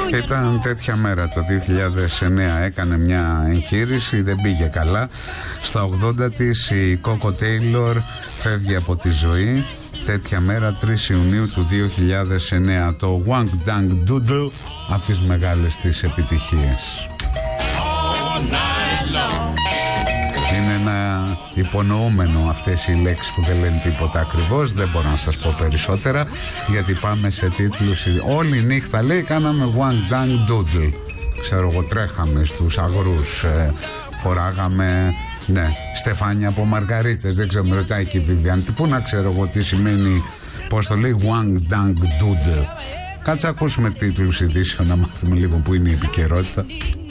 Ήταν τέτοια μέρα το 2009. Έκανε μια εγχείρηση, δεν πήγε καλά. Στα 80 της η Κόκο Τέιλορ φεύγει από τη ζωή. Τέτοια μέρα 3 Ιουνίου του 2009. Το Wang Dang Doodle από τις μεγάλες της επιτυχίες. Είναι ένα υπονοούμενο αυτές οι λέξεις που δεν λένε τίποτα ακριβώς. Δεν μπορώ να σας πω περισσότερα, γιατί πάμε σε τίτλους. Όλη νύχτα λέει κάναμε Wang Dang Doodle. Ξέρω εγώ, τρέχαμε στους αγρούς, φοράγαμε στεφάνια από μαργαρίτες. Δεν ξέρω, με ρωτάει και η Βιβιάν, πού να ξέρω εγώ τι σημαίνει, πώς το λέει Wang Dang Doodle. Κάτσε ακούσουμε τίτλους ειδήσεων να μάθουμε λίγο που είναι η επικαιρότητα.